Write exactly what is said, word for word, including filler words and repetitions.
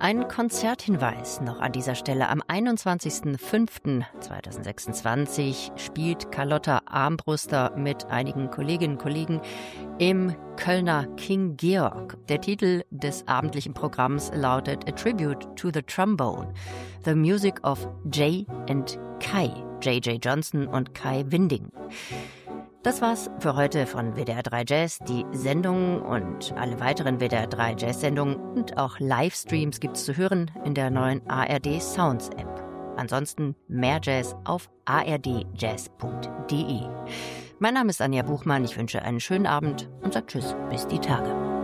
Ein Konzerthinweis noch an dieser Stelle. Am einundzwanzigsten fünften zweitausendsechsundzwanzig spielt Carlotta Armbruster mit einigen Kolleginnen und Kollegen im Kölner King Georg. Der Titel des abendlichen Programms lautet A Tribute to the Trombone, The Music of Jay and Kai, J J Johnson und Kai Winding. Das war's für heute von W D R drei Jazz. Die Sendung und alle weiteren W D R drei Jazz-Sendungen und auch Livestreams gibt's zu hören in der neuen A R D Sounds App. Ansonsten mehr Jazz auf a r d jazz punkt d e. Mein Name ist Anja Buchmann. Ich wünsche einen schönen Abend und sage Tschüss bis die Tage.